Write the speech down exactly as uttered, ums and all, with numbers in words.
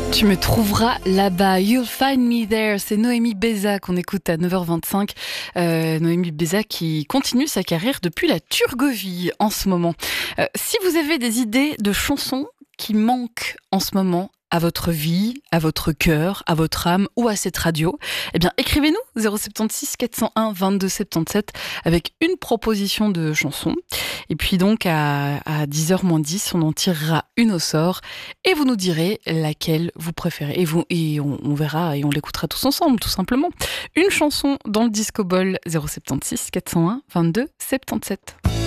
Tu me trouveras là-bas, You'll Find Me There. C'est Noémie Béza qu'on écoute à neuf heures vingt-cinq. Euh, Noémie Béza qui continue sa carrière depuis la Turgovie en ce moment. Euh, si vous avez des idées de chansons qui manquent en ce moment à votre vie, à votre cœur, à votre âme ou à cette radio, eh bien écrivez-nous zéro sept six quatre zéro un vingt-deux soixante-dix-sept avec une proposition de chanson. Et puis donc à, à dix heures moins dix, on en tirera une au sort et vous nous direz laquelle vous préférez. Et, vous, et on, on verra et on l'écoutera tous ensemble, tout simplement. Une chanson dans le Disco Ball zéro sept six quatre zéro un vingt-deux soixante-dix-sept.